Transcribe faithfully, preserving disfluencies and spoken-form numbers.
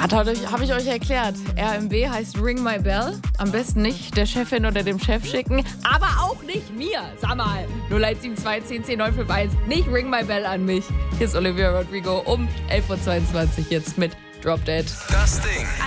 Habe ich euch erklärt. R M B heißt Ring My Bell. Am besten nicht der Chefin oder dem Chef schicken. Aber auch nicht mir. Sag mal. null eins sieben zwei zehn zehn neun fünf eins. Nicht Ring My Bell an mich. Hier ist Olivia Rodrigo um elf Uhr zweiundzwanzig jetzt mit Drop Dead. Das Ding.